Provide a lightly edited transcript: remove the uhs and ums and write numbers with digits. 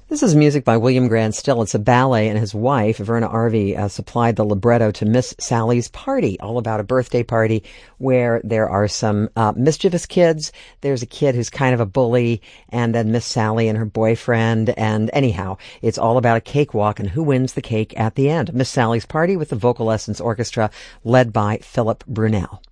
This is music by William Grant Still. It's a ballet, and his wife, Verna Arvey, supplied the libretto to Miss Sally's Party, all about a birthday party where there are some mischievous kids. There's a kid who's kind of a bully, and then Miss Sally and her boyfriend. And anyhow, it's all about a cakewalk and who wins the cake at the end. Miss Sally's Party with the Vocal Essence Orchestra, led by Philip Brunel.